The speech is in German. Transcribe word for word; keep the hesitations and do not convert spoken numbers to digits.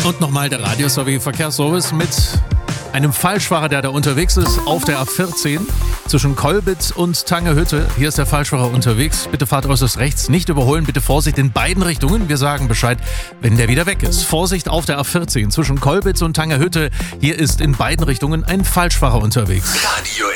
Und nochmal der Radio-Verkehrsservice mit einem Falschfahrer, der da unterwegs ist auf der A vierzehn zwischen Kolbitz und Tangehütte. Hier ist der Falschfahrer unterwegs. Bitte fahrt äußerst rechts, nicht überholen. Bitte Vorsicht in beiden Richtungen. Wir sagen Bescheid, wenn der wieder weg ist. Vorsicht auf der A vierzehn zwischen Kolbitz und Tangehütte. Hier ist in beiden Richtungen ein Falschfahrer unterwegs. Radio